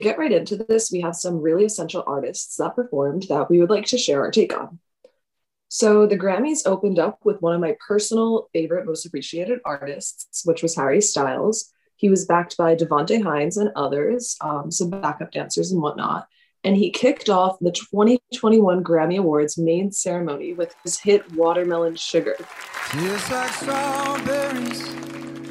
get right into this, we have some really essential artists that performed that we would like to share our take on. So the Grammys opened up with one of my personal favorite, most appreciated artists, which was Harry Styles. He was backed by Devonte Hines and others, some backup dancers and whatnot. And he kicked off the 2021 Grammy Awards main ceremony with his hit Watermelon Sugar. Tastes like strawberries